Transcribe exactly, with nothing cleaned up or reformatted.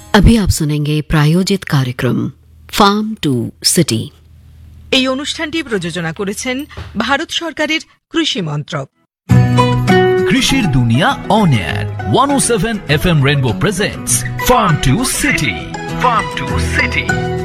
अभी आप सुनेंगे प्रायोजित कार्यक्रम ফার্ম টু সিটি। এই অনুষ্ঠানটি প্রযোজনা করেছেন ভারত সরকারের কৃষি মন্ত্রক। কৃষির দুনিয়া on air one oh seven F M Rainbow presents Farm to City. Farm to City.